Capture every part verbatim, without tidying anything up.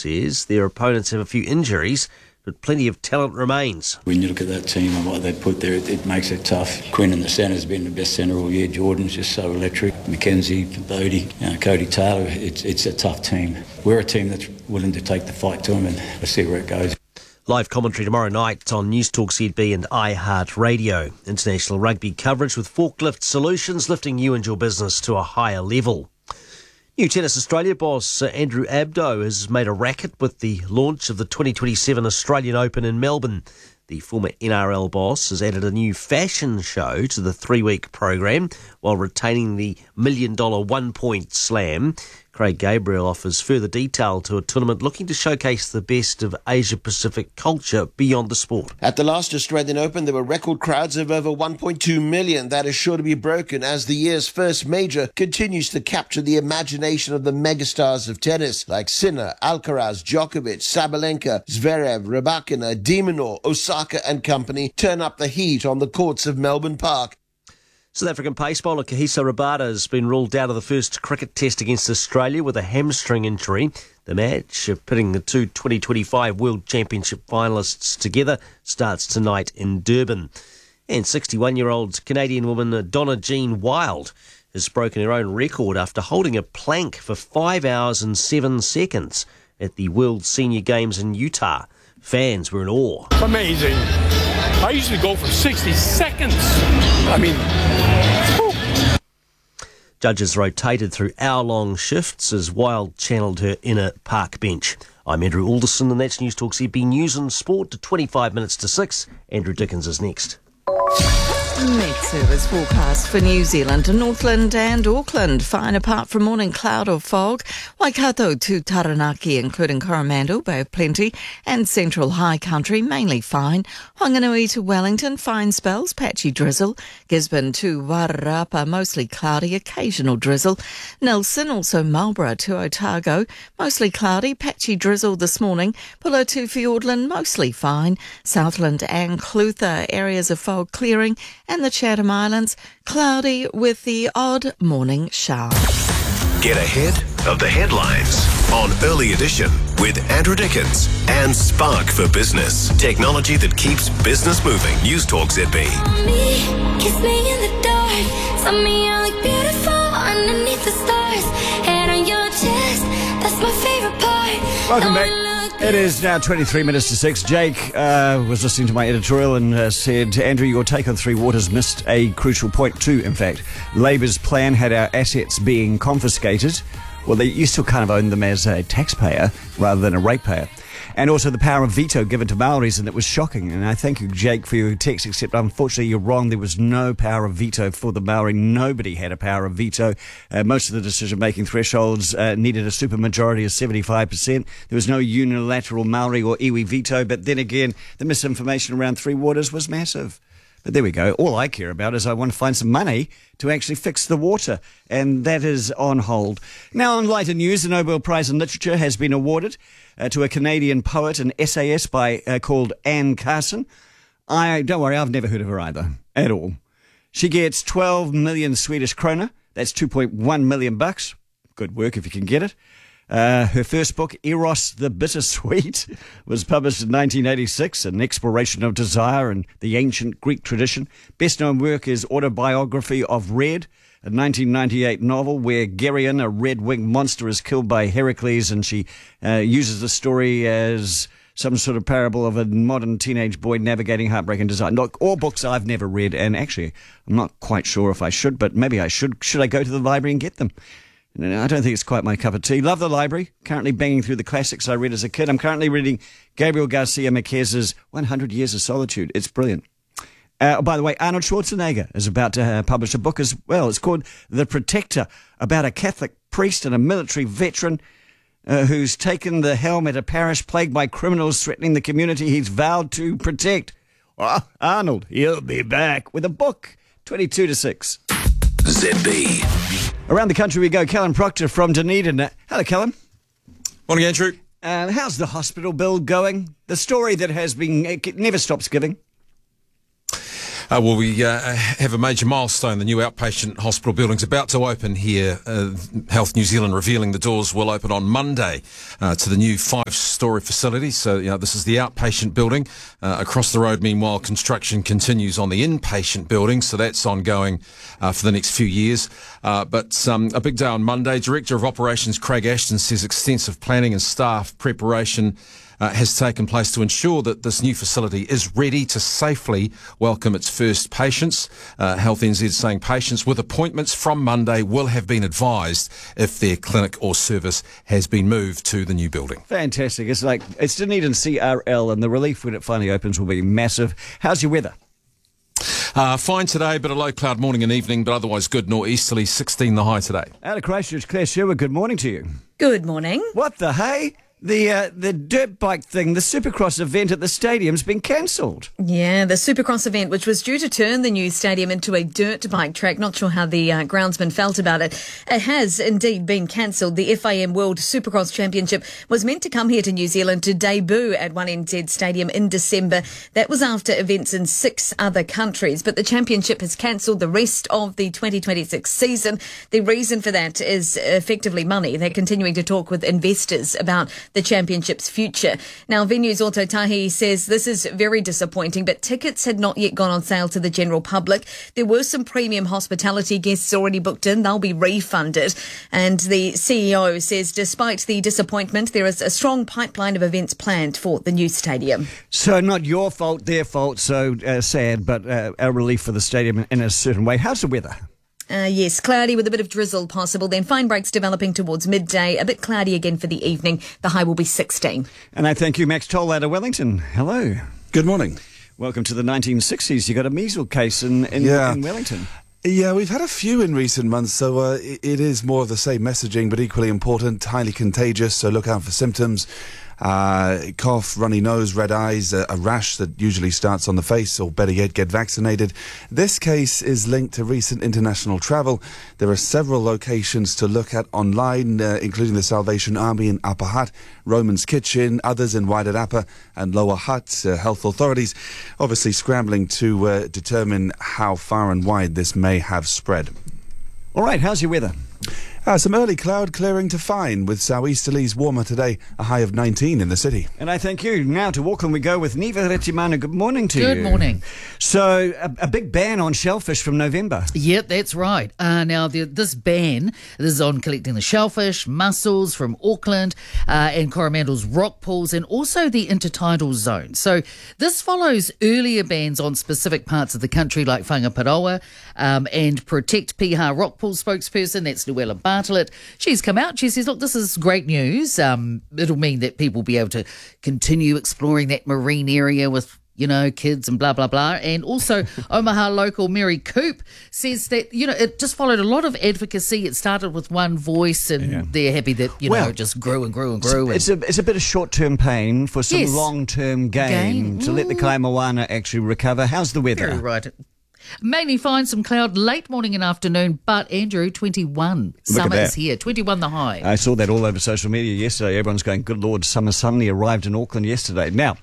says their opponents have a few injuries, but plenty of talent remains. When you look at that team and what they put there, it, it makes it tough. Quinn in the centre has been the best centre all year. Jordan's just so electric. Mackenzie, Bodie, you know, Cody Taylor. It's, it's a tough team. We're a team that's willing to take the fight to them, and let's see where it goes. Live commentary tomorrow night on Newstalk Z B and iHeartRadio. International rugby coverage with Forklift Solutions, lifting you and your business to a higher level. New Tennis Australia boss uh, Andrew Abdo has made a racket with the launch of the twenty twenty-seven Australian Open in Melbourne. The former N R L boss has added a new fashion show to the three-week program while retaining the million-dollar one-point slam. Craig Gabriel offers further detail to a tournament looking to showcase the best of Asia-Pacific culture beyond the sport. At the last Australian Open, there were record crowds of over one point two million. That is sure to be broken as the year's first major continues to capture the imagination of the megastars of tennis like Sinner, Alcaraz, Djokovic, Sabalenka, Zverev, Rybakina, de Minaur, Osaka and company turn up the heat on the courts of Melbourne Park. South African pace bowler Kagiso Rabada has been ruled out of the first cricket test against Australia with a hamstring injury. The match, pitting the two twenty twenty-five World Championship finalists together, starts tonight in Durban. And sixty-one-year-old Canadian woman Donna Jean Wild has broken her own record after holding a plank for five hours and seven seconds at the World Senior Games in Utah. Fans were in awe. It's amazing. I usually go for sixty seconds. I mean... Whew. Judges rotated through hour-long shifts as Wild channelled her inner park bench. I'm Andrew Alderson, and that's Newstalk Z B News and Sport to twenty-five minutes to six. Andrew Dickens is next. Met service forecast for New Zealand, Northland and Auckland. Fine apart from morning cloud or fog. Waikato to Taranaki, including Coromandel, Bay of Plenty, and Central High Country, mainly fine. Whanganui to Wellington, fine spells, patchy drizzle. Gisborne to Wairarapa, mostly cloudy, occasional drizzle. Nelson, also Marlborough to Otago, mostly cloudy, patchy drizzle this morning. Pulo to Fiordland, mostly fine. Southland and Clutha, areas of fog clearing. And the Chatham Islands, cloudy with the odd morning shower. Get ahead of the headlines on Early Edition with Andrew Dickens and Spark for Business. Technology that keeps business moving. Newstalk Z B. Me, kiss me in the dark. Tell me I look beautiful underneath the stars. Head on your chest, that's my favorite part. Welcome back. It is now twenty-three minutes to six. Jake uh, was listening to my editorial and uh, said, Andrew, your take on Three Waters missed a crucial point too, in fact. Labour's plan had our assets being confiscated. Well, they, you still kind of own them as a taxpayer rather than a ratepayer. And also the power of veto given to Maoris, and it was shocking. And I thank you, Jake, for your text, except unfortunately you're wrong. There was no power of veto for the Maori. Nobody had a power of veto. Uh, most of the decision-making thresholds uh, needed a supermajority of seventy-five percent. There was no unilateral Maori or iwi veto, but then again, the misinformation around Three Waters was massive. But there we go. All I care about is I want to find some money to actually fix the water, and that is on hold. Now, on lighter news, the Nobel Prize in Literature has been awarded uh, to a Canadian poet and essayist by uh, called Anne Carson. I don't worry, I've never heard of her either, at all. She gets twelve million Swedish krona. That's two point one million bucks. Good work if you can get it. Uh, her first book, Eros the Bittersweet, was published in nineteen eighty-six, an exploration of desire and the ancient Greek tradition. Best-known work is Autobiography of Red, a nineteen ninety-eight novel where Geryon, a red-winged monster, is killed by Heracles, and she uh, uses the story as some sort of parable of a modern teenage boy navigating heartbreak and desire. Look, all books I've never read, and actually, I'm not quite sure if I should, but maybe I should. Should I go to the library and get them? I don't think it's quite my cup of tea. Love the library. Currently banging through the classics I read as a kid. I'm currently reading Gabriel Garcia Marquez's one hundred Years of Solitude. It's brilliant. Uh, by the way, Arnold Schwarzenegger is about to uh, publish a book as well. It's called The Protector, about a Catholic priest and a military veteran uh, who's taken the helm at a parish plagued by criminals threatening the community he's vowed to protect. Well, Arnold, he'll be back with a book. twenty-two to six. Z B. Around the country we go. Callum Proctor from Dunedin. Hello, Callum. Morning, Andrew. Uh, how's the hospital bill going? The story that has been, it never stops giving. Uh, well, we uh, have a major milestone. The new outpatient hospital building's about to open here. Uh, Health New Zealand revealing the doors will open on Monday uh, to the new five-storey facility. So, you know, this is the outpatient building. Uh, across the road, meanwhile, construction continues on the inpatient building. So that's ongoing uh, for the next few years. Uh, but um, a big day on Monday. Director of Operations Craig Ashton says extensive planning and staff preparation Uh, has taken place to ensure that this new facility is ready to safely welcome its first patients. Uh, Health N Z saying patients with appointments from Monday will have been advised if their clinic or service has been moved to the new building. Fantastic. It's like, it's Dunedin C R L, and the relief when it finally opens will be massive. How's your weather? Uh, fine today, but a low cloud morning and evening, but otherwise good. Northeasterly, sixteen the high today. Out of Christchurch, Claire Sherwood, good morning to you. Good morning. What the hey? The uh, the dirt bike thing, the Supercross event at the stadium's been cancelled. Yeah, the Supercross event, which was due to turn the new stadium into a dirt bike track. Not sure how the uh, groundsman felt about it. It has indeed been cancelled. The F A M World Supercross Championship was meant to come here to New Zealand to debut at one N Z Stadium in December. That was after events in six other countries. But the championship has cancelled the rest of the twenty twenty-six season. The reason for that is effectively money. They're continuing to talk with investors about the championship's future. Now, Venues Autotahi says this is very disappointing, but tickets had not yet gone on sale to the general public. There were some premium hospitality guests already booked in. They'll be refunded. And the C E O says despite the disappointment, there is a strong pipeline of events planned for the new stadium. So not your fault, their fault, so uh, sad, but uh, a relief for the stadium in a certain way. How's the weather? Uh, yes, cloudy with a bit of drizzle possible. Then fine breaks developing towards midday. A bit cloudy again for the evening. The high will be sixteen. And I thank you, Max Toll out of Wellington. Hello. Good morning. Welcome to the nineteen sixties. You got a measles case in, in, yeah. in Wellington. Yeah, we've had a few in recent months, so uh, it, it is more of the same messaging, but equally important, highly contagious, so look out for symptoms. Uh, cough, runny nose, red eyes, a, a rash that usually starts on the face, or better yet, get vaccinated. This case is linked to recent international travel. There are several locations to look at online, uh, including the Salvation Army in Upper Hutt, Roman's Kitchen, others in Wairarapa and Lower Hutt. Uh, health authorities obviously scrambling to uh, determine how far and wide this may have spread. All right, how's your weather? Uh, some early cloud clearing to fine, with southeasterlies warmer today, a high of nineteen in the city. And I thank you. Now to Auckland we go with Niva Retimana. Good morning to Good you. Good morning. So, a, a big ban on shellfish from November. Yep, that's right. Uh, now, the, this ban this is on collecting the shellfish, mussels from Auckland uh, and Coromandel's rock pools, and also the intertidal zone. So this follows earlier bans on specific parts of the country like Whangaparoa um, and Protect Piha Rock Pool spokesperson, that's Luella Bartlett. She's come out, she says, look, this is great news. Um, it'll mean that people will be able to continue exploring that marine area with, you know, kids and blah, blah, blah. And also Omaha local Mary Coop says that, you know, it just followed a lot of advocacy. It started with one voice and yeah. they're happy that, you well, know, it just grew and grew and grew. It's, and, it's, a, it's a bit of short-term pain for some yes. long-term gain, gain to mm. let the Kaimoana actually recover. How's the weather? Very right. Mainly fine, some cloud late morning and afternoon, but Andrew, twenty-one. Look Summer is here, twenty-one the high. I saw that all over social media yesterday. Everyone's going, good Lord, summer suddenly arrived in Auckland yesterday. Now,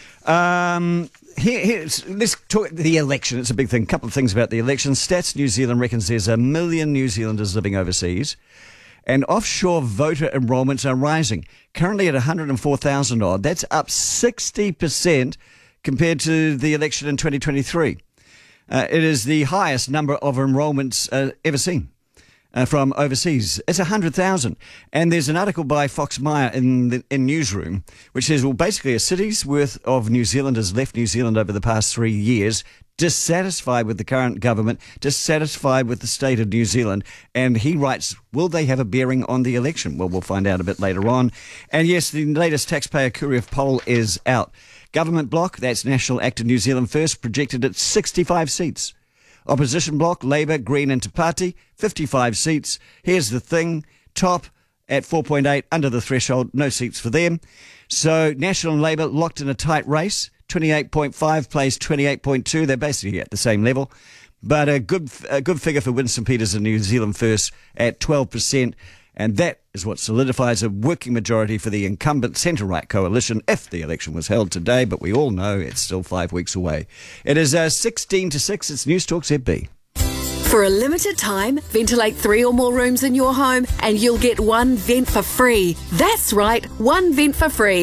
um, here, here's, let's talk the election. It's a big thing. A couple of things about the election. Stats New Zealand reckons there's a million New Zealanders living overseas, and offshore voter enrolments are rising. Currently at one hundred four thousand odd. That's up sixty percent compared to the election in twenty twenty-three. Uh, it is the highest number of enrolments uh, ever seen uh, from overseas. It's one hundred thousand. And there's an article by Fox Meyer in the in Newsroom, which says, well, basically a city's worth of New Zealanders left New Zealand over the past three years, dissatisfied with the current government, dissatisfied with the state of New Zealand. And he writes, will they have a bearing on the election? Well, we'll find out a bit later on. And yes, the latest Taxpayer Courier poll is out. Government bloc, that's National Active New Zealand First, projected at sixty-five seats. Opposition bloc, Labour, Green and Te Pāti, fifty-five seats. Here's the thing, top at four point eight, under the threshold, no seats for them. So National and Labour locked in a tight race, twenty-eight point five plays twenty-eight point two. They're basically at the same level. But a good a good figure for Winston Peters and New Zealand First at twelve percent. And that is what solidifies a working majority for the incumbent centre-right coalition if the election was held today, but we all know it's still five weeks away. It is uh, sixteen to six, it's News Talk Z B. For a limited time, ventilate three or more rooms in your home and you'll get one vent for free. That's right, one vent for free.